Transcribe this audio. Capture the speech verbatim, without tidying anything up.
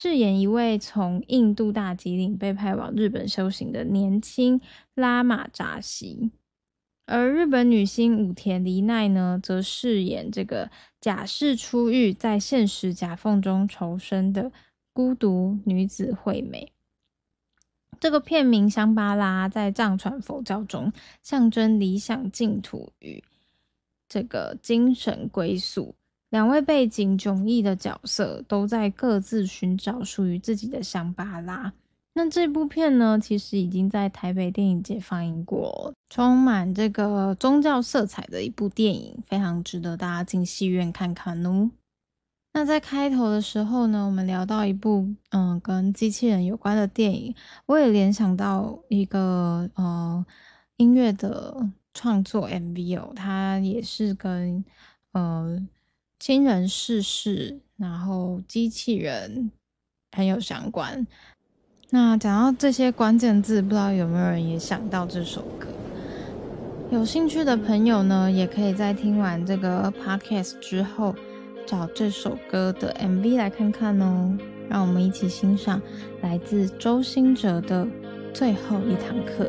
饰演一位从印度大吉岭被派往日本修行的年轻拉玛扎西。而日本女星武田梨奈呢，则饰演这个假释出狱，在现实夹缝中求生的孤独女子惠美。这个片名香巴拉在藏传佛教中象征理想净土与这个精神归宿。两位背景迥异的角色都在各自寻找属于自己的香巴拉。那这部片呢，其实已经在台北电影节放映过，充满这个宗教色彩的一部电影，非常值得大家进戏院看看哦。那在开头的时候呢，我们聊到一部嗯跟机器人有关的电影，我也联想到一个呃音乐的创作 M V 哦，它也是跟呃亲人逝世，然后机器人很有相关。那讲到这些关键字，不知道有没有人也想到这首歌？有兴趣的朋友呢，也可以在听完这个 podcast 之后，找这首歌的 M V 来看看哦。让我们一起欣赏来自周兴哲的《最后一堂课》。